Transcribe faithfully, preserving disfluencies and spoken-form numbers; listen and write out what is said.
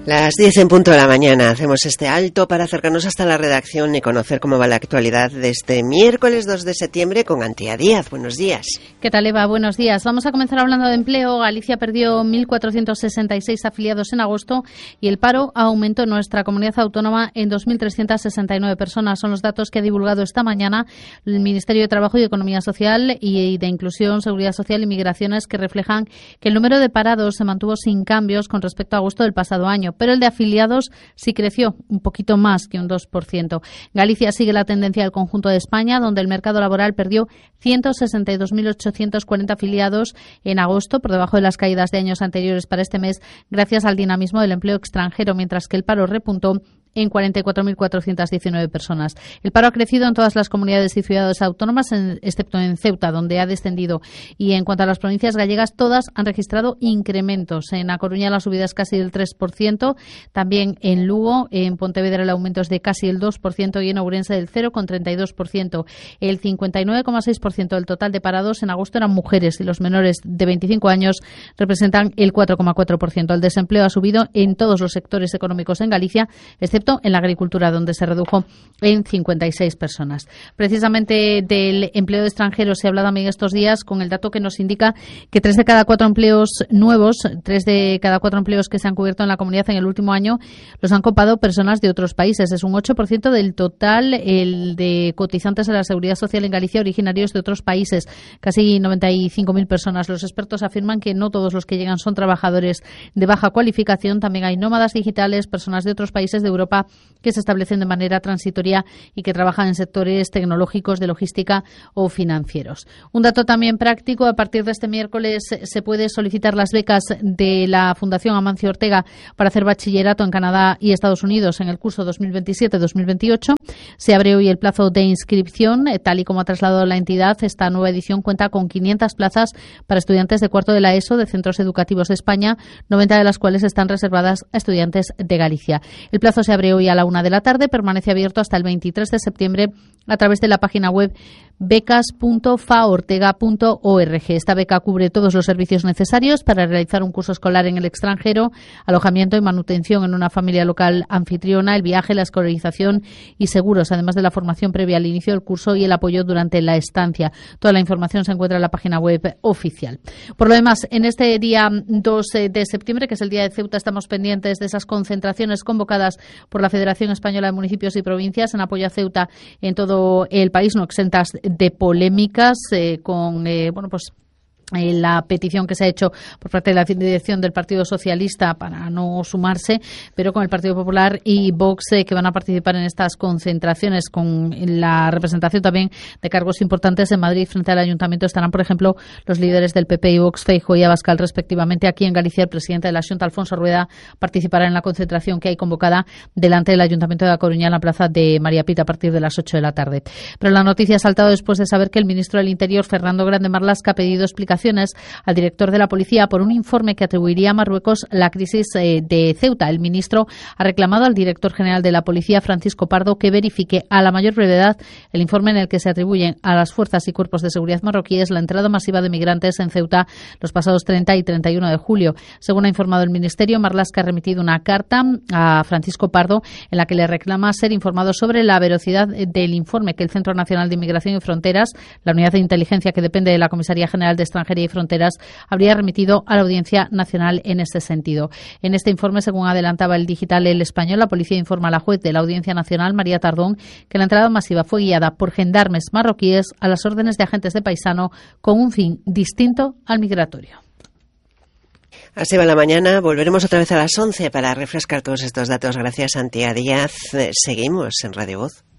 Las diez en punto de la mañana hacemos este alto para acercarnos hasta la redacción y conocer cómo va la actualidad de este miércoles dos de septiembre con Antía Díaz. Buenos días. ¿Qué tal, Eva? Buenos días. Vamos a comenzar hablando de empleo. Galicia perdió mil cuatrocientos sesenta y seis afiliados en agosto y el paro aumentó en nuestra comunidad autónoma en dos mil trescientas sesenta y nueve personas. Son los datos que ha divulgado esta mañana el Ministerio de Trabajo y Economía Social y de Inclusión, Seguridad Social y Migraciones, que reflejan que el número de parados se mantuvo sin cambios con respecto a agosto del pasado año, pero el de afiliados sí creció un poquito más que un dos por ciento. Galicia sigue la tendencia del conjunto de España, donde el mercado laboral perdió ciento sesenta y dos mil ochocientos cuarenta afiliados en agosto, por debajo de las caídas de años anteriores para este mes, gracias al dinamismo del empleo extranjero, mientras que el paro repuntó en cuarenta y cuatro mil cuatrocientas diecinueve personas. El paro ha crecido en todas las comunidades y ciudades autónomas, en, excepto en Ceuta, donde ha descendido. Y en cuanto a las provincias gallegas, todas han registrado incrementos. En A Coruña la subida es casi del tres por ciento, también en Lugo, en Pontevedra el aumento es de casi el dos por ciento y en Ourense del cero coma treinta y dos por ciento. El cincuenta y nueve coma seis por ciento del total de parados en agosto eran mujeres y los menores de veinticinco años representan el cuatro coma cuatro por ciento. El desempleo ha subido en todos los sectores económicos en Galicia, excepto en la agricultura, donde se redujo en cincuenta y seis personas. Precisamente del empleo de extranjeros se ha hablado también estos días, con el dato que nos indica que tres de cada cuatro empleos nuevos, tres de cada cuatro empleos que se han cubierto en la comunidad en el último año, los han copado personas de otros países. Es un ocho por ciento del total el de cotizantes a la Seguridad Social en Galicia originarios de otros países, casi noventa y cinco mil personas. Los expertos afirman que no todos los que llegan son trabajadores de baja cualificación, también hay nómadas digitales, personas de otros países de Europa que se establecen de manera transitoria y que trabajan en sectores tecnológicos, de logística o financieros. Un dato también práctico: a partir de este miércoles se puede solicitar las becas de la Fundación Amancio Ortega para hacer bachillerato en Canadá y Estados Unidos en el curso dos mil veintisiete dos mil veintiocho. Se abre hoy el plazo de inscripción, tal y como ha trasladado la entidad. Esta nueva edición cuenta con quinientas plazas para estudiantes de cuarto de la ESO de centros educativos de España, noventa de las cuales están reservadas a estudiantes de Galicia. El plazo se abre hoy a la una de la tarde, permanece abierto hasta el veintitrés de septiembre a través de la página web becas punto faortega punto org. Esta beca cubre todos los servicios necesarios para realizar un curso escolar en el extranjero: alojamiento y manutención en una familia local anfitriona, el viaje, la escolarización y seguros, además de la formación previa al inicio del curso y el apoyo durante la estancia. Toda la información se encuentra en la página web oficial. Por lo demás, en este día dos de septiembre, que es el día de Ceuta, estamos pendientes de esas concentraciones convocadas por la Federación Española de Municipios y Provincias en apoyo a Ceuta en todo el país, no exentas de polémicas, eh, con eh, bueno pues Eh, la petición que se ha hecho por parte de la dirección del Partido Socialista para no sumarse, pero con el Partido Popular y Vox, eh, que van a participar en estas concentraciones, con la representación también de cargos importantes en Madrid. Frente al Ayuntamiento estarán, por ejemplo, los líderes del P P y Vox, Feijóo y Abascal, respectivamente. Aquí en Galicia, el presidente de la Xunta, Alfonso Rueda, participará en la concentración que hay convocada delante del Ayuntamiento de A Coruña, en la plaza de María Pita, a partir de las ocho de la tarde. Pero la noticia ha saltado después de saber que el ministro del Interior, Fernando Grande Marlaska, ha pedido explicaciones al director de la policía por un informe que atribuiría a Marruecos la crisis eh, de Ceuta. El ministro ha reclamado al director general de la policía, Francisco Pardo, que verifique a la mayor brevedad el informe en el que se atribuyen a las fuerzas y cuerpos de seguridad marroquíes la entrada masiva de migrantes en Ceuta los pasados treinta y treinta y uno de julio. Según ha informado el ministerio, Marlaska ha remitido una carta a Francisco Pardo en la que le reclama ser informado sobre la veracidad del informe que el Centro Nacional de Inmigración y Fronteras, la unidad de inteligencia que depende de la Comisaría General de Extranjería y Fronteras, habría remitido a la Audiencia Nacional en este sentido. En este informe, según adelantaba el digital El Español, la policía informa a la juez de la Audiencia Nacional, María Tardón, que la entrada masiva fue guiada por gendarmes marroquíes a las órdenes de agentes de paisano con un fin distinto al migratorio. Así va la mañana. Volveremos otra vez a las once para refrescar todos estos datos. Gracias, Antía Díaz. Seguimos en Radio Voz.